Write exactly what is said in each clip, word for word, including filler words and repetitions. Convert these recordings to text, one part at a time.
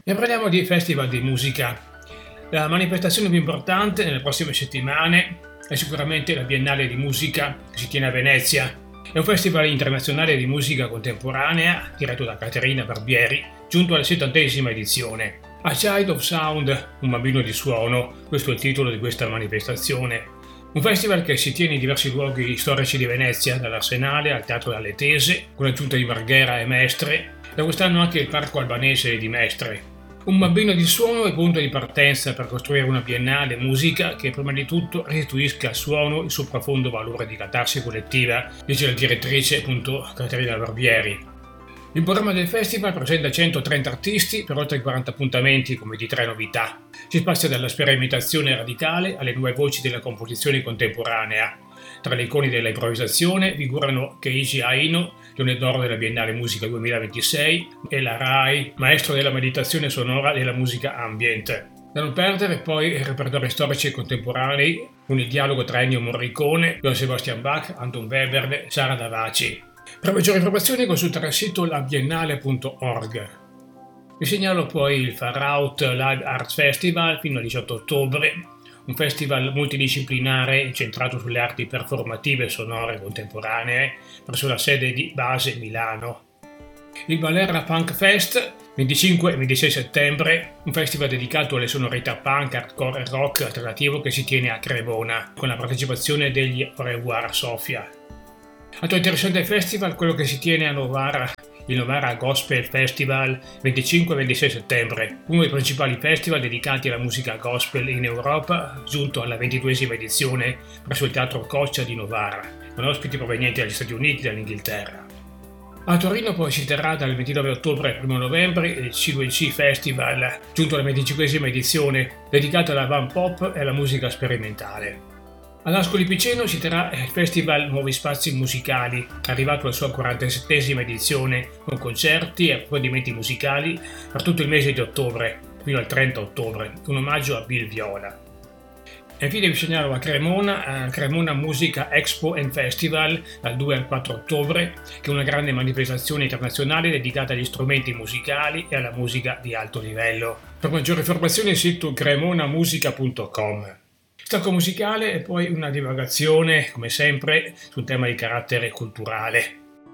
E parliamo di festival di musica. La manifestazione più importante nelle prossime settimane è sicuramente la Biennale di Musica che si tiene a Venezia. È un festival internazionale di musica contemporanea diretto da Caterina Barbieri, giunto alla settantesima edizione. A Child of Sound, un bambino di suono, questo è il titolo di questa manifestazione. Un festival che si tiene in diversi luoghi storici di Venezia, dall'Arsenale al Teatro delle Tese, con l'aggiunta di Marghera e Mestre, da quest'anno anche il Parco Albanese di Mestre. Un bambino di suono è il punto di partenza per costruire una biennale musica che prima di tutto restituisca al suono il suo profondo valore di catarsi collettiva, dice la direttrice appunto Caterina Barbieri. Il programma del festival presenta centotrenta artisti per oltre quaranta appuntamenti con ventitré novità. Si spazia dalla sperimentazione radicale alle nuove voci della composizione contemporanea. Tra le icone della improvvisazione figurano Keiichi Aino, Leone d'Oro della Biennale Musica duemilaventisei, e la Rai, maestro della meditazione sonora e della musica ambient. Da non perdere poi i repertori storici e contemporanei con il dialogo tra Ennio Morricone, Johann Sebastian Bach, Anton Webern, Sara Davaci. Per maggiori informazioni consultare il sito la biennale punto org. Vi segnalo poi il Far Out Live Arts Festival fino al diciotto ottobre, un festival multidisciplinare incentrato sulle arti performative e sonore contemporanee presso la sede di base Milano. Il Balerna Punk Fest, venticinque e ventisei settembre, un festival dedicato alle sonorità punk, hardcore e rock alternativo che si tiene a Cremona, con la partecipazione degli Au Revoir Sofia. Altro interessante festival, quello che si tiene a Novara, il Novara Gospel Festival, venticinque e ventisei settembre, uno dei principali festival dedicati alla musica gospel in Europa, giunto alla ventiduesima edizione presso il Teatro Coccia di Novara, con ospiti provenienti dagli Stati Uniti e dall'Inghilterra. A Torino poi si terrà dal ventinove ottobre al primo novembre il C due C Festival, giunto alla venticinquesima edizione, dedicato alla van pop e alla musica sperimentale. All'Ascoli Piceno si terrà il Festival Nuovi Spazi Musicali, arrivato alla sua quarantasettesima edizione, con concerti e approfondimenti musicali per tutto il mese di ottobre, fino al trenta ottobre, un omaggio a Bill Viola. E infine vi segnalo a Cremona, a Cremona Musica Expo and Festival, dal due al quattro ottobre, che è una grande manifestazione internazionale dedicata agli strumenti musicali e alla musica di alto livello. Per maggiori informazioni il sito cremona musica punto com. Stacco musicale e poi una divagazione, come sempre, su un tema di carattere culturale.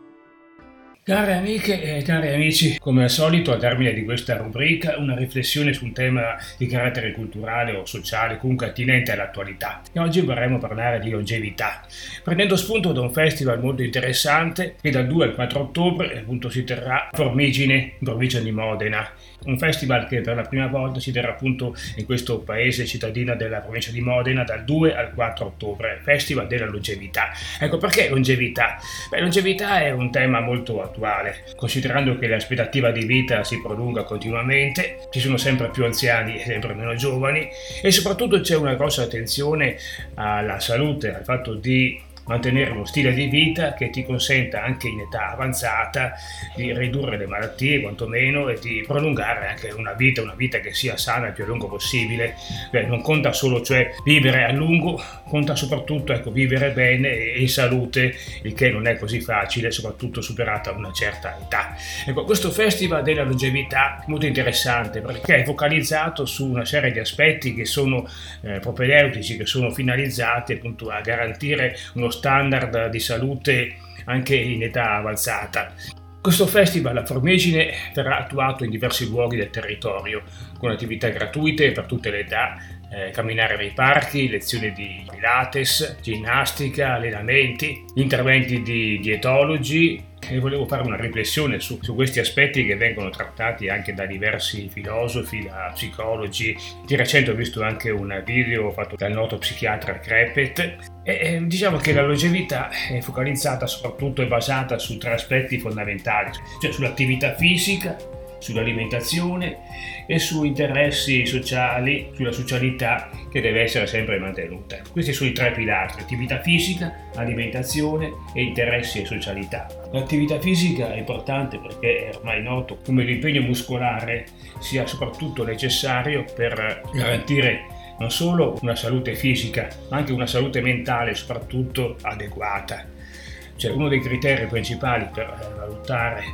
Care amiche e cari amici, come al solito al termine di questa rubrica una riflessione su un tema di carattere culturale o sociale comunque attinente all'attualità. E oggi vorremmo parlare di longevità, prendendo spunto da un festival molto interessante che dal due al quattro ottobre appunto si terrà a Formigine, in provincia di Modena. Un festival che per la prima volta si terrà appunto in questo paese cittadina della provincia di Modena dal due al quattro ottobre, Festival della Longevità. Ecco, perché longevità? Beh, longevità è un tema molto attuale, considerando che l'aspettativa di vita si prolunga continuamente, ci sono sempre più anziani e sempre meno giovani e soprattutto c'è una grossa attenzione alla salute, al fatto di mantenere uno stile di vita che ti consenta anche in età avanzata di ridurre le malattie quantomeno e di prolungare anche una vita, una vita che sia sana il più a lungo possibile. Beh, non conta solo cioè vivere a lungo, conta soprattutto ecco, vivere bene e in salute, il che non è così facile, soprattutto superata una certa età. Ecco, questo festival della longevità è molto interessante perché è focalizzato su una serie di aspetti che sono eh, propedeutici, che sono finalizzati appunto a garantire uno standard di salute anche in età avanzata. Questo festival a Formigine verrà attuato in diversi luoghi del territorio, con attività gratuite per tutte le età, eh, camminare nei parchi, lezioni di Pilates, ginnastica, allenamenti, interventi di dietologi. E volevo fare una riflessione su, su questi aspetti che vengono trattati anche da diversi filosofi, da psicologi. Di recente ho visto anche un video fatto dal noto psichiatra Krepet e, e diciamo che la longevità è focalizzata soprattutto e basata su tre aspetti fondamentali, cioè sull'attività fisica, sull'alimentazione e su interessi sociali, sulla socialità che deve essere sempre mantenuta. Questi sono i tre pilastri: attività fisica, alimentazione e interessi e socialità. L'attività fisica è importante perché è ormai noto come l'impegno muscolare sia soprattutto necessario per garantire non solo una salute fisica, ma anche una salute mentale soprattutto adeguata. Cioè, uno dei criteri principali per valutare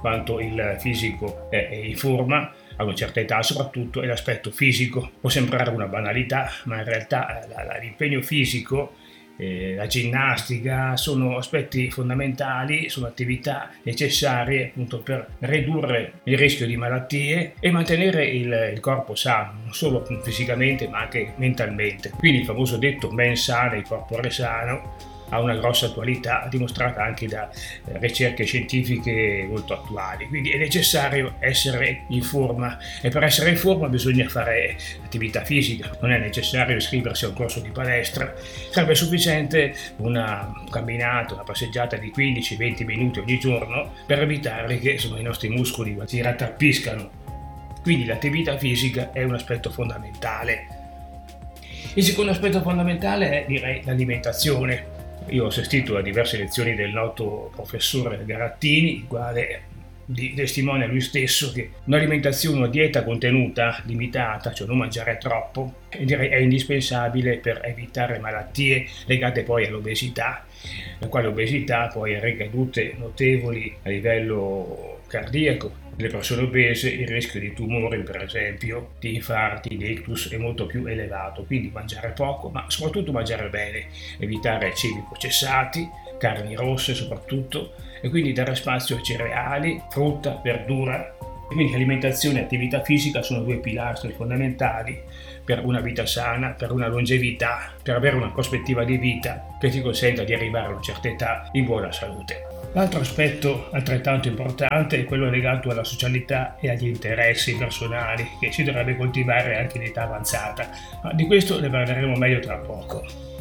quanto il fisico è in forma a una certa età, soprattutto è l'aspetto fisico. Può sembrare una banalità, ma in realtà l'impegno fisico, eh, la ginnastica sono aspetti fondamentali, sono attività necessarie appunto per ridurre il rischio di malattie e mantenere il, il corpo sano, non solo fisicamente ma anche mentalmente. Quindi il famoso detto mens sana, il corpore sano, ha una grossa attualità, dimostrata anche da eh, ricerche scientifiche molto attuali. Quindi è necessario essere in forma e per essere in forma bisogna fare attività fisica. Non è necessario iscriversi a un corso di palestra, sarebbe sufficiente una camminata, una passeggiata di quindici venti minuti ogni giorno per evitare che insomma, i nostri muscoli si rattrappiscano. Quindi l'attività fisica è un aspetto fondamentale. Il secondo aspetto fondamentale è, direi, l'alimentazione. Io ho assistito a diverse lezioni del noto professore Garattini, il quale testimonia lui stesso che un'alimentazione, una dieta contenuta, limitata, cioè non mangiare troppo, direi è indispensabile per evitare malattie legate poi all'obesità, la quale obesità poi ha ricadute notevoli a livello cardiaco. Le persone obese il rischio di tumori, per esempio, di infarti, di ictus è molto più elevato, quindi mangiare poco, ma soprattutto mangiare bene, evitare cibi processati, carni rosse soprattutto, e quindi dare spazio a cereali, frutta, verdura. Quindi alimentazione e attività fisica sono due pilastri fondamentali per una vita sana, per una longevità, per avere una prospettiva di vita che ti consenta di arrivare a una certa età in buona salute. L'altro aspetto altrettanto importante è quello legato alla socialità e agli interessi personali che si dovrebbe coltivare anche in età avanzata, ma di questo ne parleremo meglio tra poco.